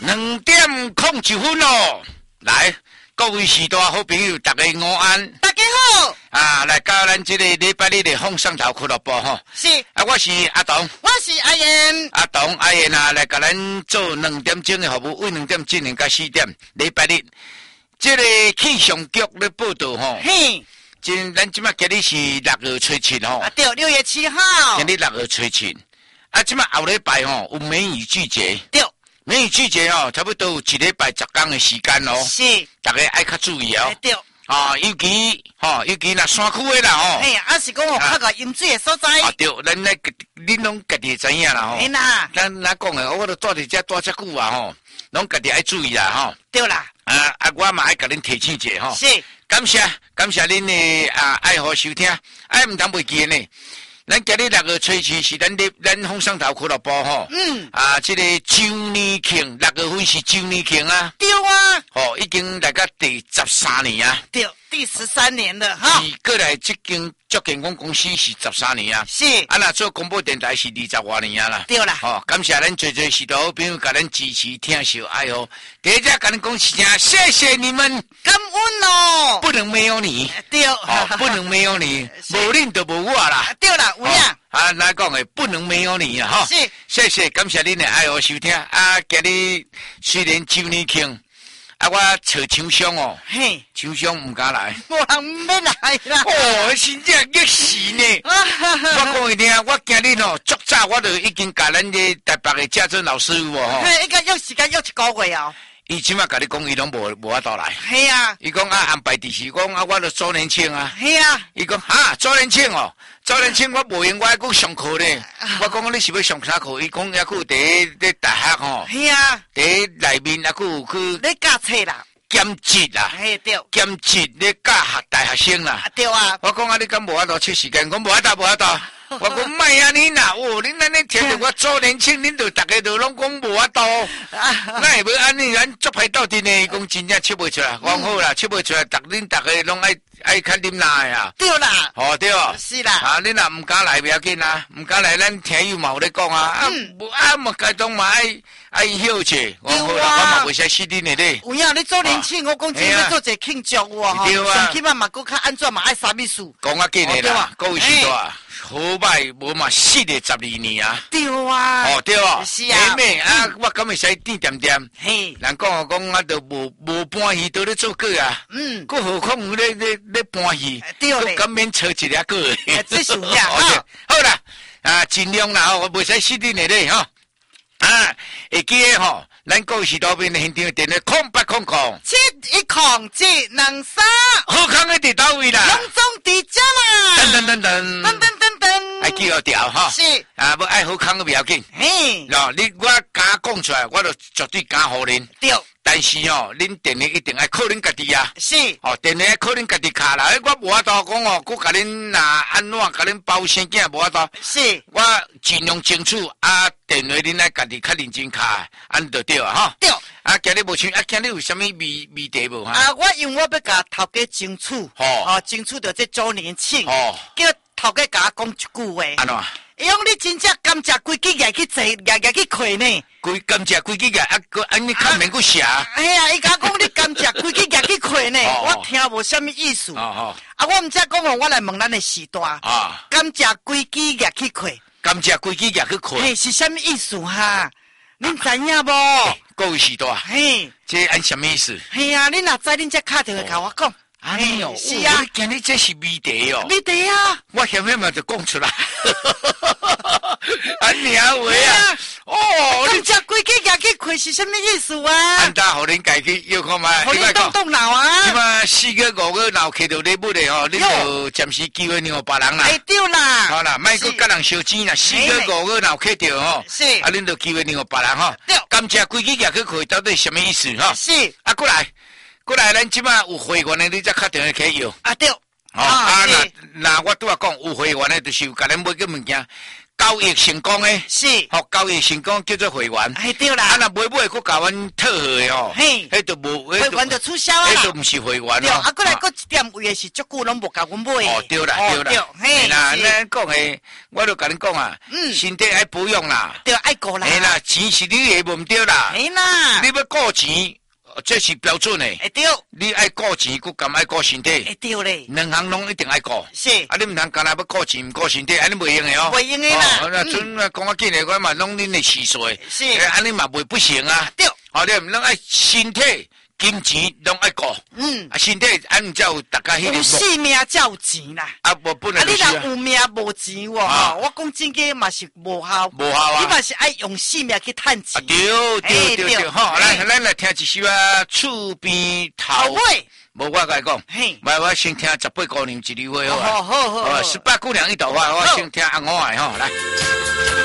2:01哦，来，各位时代好朋友，大家午安， 大家好啊，来到咱这个礼拜日的放上头俱乐部吼， 是啊，我是阿东， 我是阿燕， 阿燕啊，来甲咱做2点钟的服务，为2点进行到4点，礼拜日，这个气象局咧报道吼， 嘿， 咱即马今日是6月初7吼， 啊对，6月7号， 今日6月初7，啊，即马后礼拜吼有梅雨季节。 对， 梅雨季节哦，差不多有1礼拜10天的时间哦， 是， 大家爱较注意哦。 对， 尤其那山区的啦哦。 嘿，啊是讲哦，较个饮水的所在。 啊对，恁拢家己知影啦吼。 嘿啦， 咱讲的，我都住伫遮住遮久啊吼，拢家己爱注意啦吼。 对啦， 我嘛爱甲恁提醒一下吼。 是， 感谢恁的爱好收听，唔通袂记呢。咱今日6月初7是咱风上头俱乐部吼，这个周年庆，6月份是周年庆啊， 对啊， 已经来到第13年啊， 对，第13年了哈， 是过来这间足健康公司是13年啊， 是， 那做广播电台是20多年啊啦， 对啦， 感谢咱最许多好朋友甲咱支持听小爱哦，第一甲恁讲一声谢谢你们， 感恩哦， 不能没有你， 对， 不能没有你，无恁就无我啦， 对啦，有影。 来讲的不能没有你啊！哈， 是， 谢谢，感谢恁的爱和收听啊！今日虽然周年庆，我找厂商哦， 嘿， 厂商唔敢来， 无人要来啦！ 哦，真正激死呢！我讲一听，我今日哦，足早我就已经甲咱这台北的嘉尊老师傅哦， 嘿，应该约时间约1个月哦。 伊即马甲你讲，伊拢无法度来。 系啊， 伊讲安排第时讲我就周年庆啊。 系啊， 伊讲周年庆哦，周年庆我无闲，我还佫上课呢。我讲你是要上啥课？伊讲还佫伫大学吼。 系啊， 伫内面还佫有去。 你教册啦， 兼职啦。 嘿对。 兼职咧教大学生啦。 对啊。 我讲你敢无法度出时间？讲无法度。我讲莫啊你啦，恁安尼听着我周年庆，恁就大家都拢讲无法度，那会要安尼咱足歹斗阵呢？伊讲真正笑袂出来，讲好啦，笑袂出来，恁大家拢爱较啉奶啊。 对啦， 对， 是啦。 恁若唔敢来不要紧啊，唔敢来咱听友嘛有咧讲啊，嘛该当嘛爱休息。我好啦，我嘛袂使死恁的咧。 有影，你周年庆，我讲真要做一个庆祝喎， 对啊。 上起码嘛，佫较安怎嘛爱啥秘书。 讲啊紧的啦，各位时代。好歹无嘛412年啊！ 对啊， 对啊， 是啊， 妹我敢会使点点，嘿，人讲我都无欢喜，都咧做歌啊，佫何况有咧欢喜， 对咧， 敢免找一个歌， 这是呀， 好啦，尽量啦，我袂使死你咧吼，会记诶吼，咱各位时代边的现场电话 0800710723， 好康诶伫倒位啦， 隆重伫遮啦， 噔。爱记好调哈， 是要爱好康都不要紧。 嘿， 我敢讲出来，我就绝对敢互恁。对，但是恁电话一定爱靠恁家己啊。是，电话靠恁家己卡啦。我无法度讲佫甲恁安怎甲恁包生囝无法度。是，我尽量争取电话恁爱家己较认真卡，安就对啊哈。对，今日无像今日有啥物谜题无哈？ 我因为我要甲头家争取，争取到这周年庆，叫。头家甲我讲一句话，安怎？伊讲你真正甘蔗规矩夜去坐，夜去困呢？ 甘蔗规矩夜安尼较免去写。 哎呀，伊甲我讲你甘蔗规矩夜去困呢？我听无啥物意思。我毋则讲我来问咱的时代。甘蔗规矩夜去困。 甘蔗规矩夜去困。 嘿，是啥物意思哈？恁知影无？ 各位时代。嘿，这按什么意思？ 嘿呀，恁若知恁则敲电话甲我讲。 是啊，今日这是谜题哦。谜题啊！我前面嘛就讲出来。你话啊！ 你这规矩夜去困是什么意思啊？ 安大互恁家去要看嘛？ 互恁动脑啊！ 即嘛4个5个脑摕到你不的吼，你就暂时机会让别人啦。对啦。好啦，莫搁甲人烧钱啦，4个5个脑摕到吼。是。恁就机会让别人吼。对。甘蔗规矩夜去困到底什么意思吼？是。过来，咱即马有会员的，你才敲电话去要。对。那我拄仔讲有会员的，就是有甲咱买个物件， 交易成功诶， 是， 交易成功叫做会员， 哎对啦， 啊那买佮甲阮退货哦， 嘿， 迄就无， 会员就促销啊， 迄就毋是会员哦， 对，啊，过来佮一点位诶是足久拢无甲阮买， 哦对啦对啦， 嘿啦，咱讲诶，我就甲恁讲啊，身体爱保养啦， 对，爱顾啦， 嘿啦，钱是你诶，无毋对啦， 嘿啦， 你要顾钱。这是标准诶， 会对， 你爱顾钱，佮甘爱顾身体， 会对咧， 两项拢一定爱顾。 是， 啊，你毋通干那要顾钱，毋顾身体，安尼袂用诶哦。 袂用诶啦。 那阵讲啊，紧诶，我嘛拢恁诶细碎， 是， 安尼嘛袂不行啊。 对， 好对，拢爱身体、金钱拢爱顾。啊，身体安才有大家迄个。 有性命才有钱啦。 啊，无本来就是啊，你若有命无钱喎，我讲真个嘛是无效。 无效啊！ 你嘛是爱用性命去趁钱。 对，好，咱来听一首啊，厝边头尾。无我甲伊讲，我先听18姑娘一句话好啊。 好，18 姑娘一朵花，我先听阿五的吼来。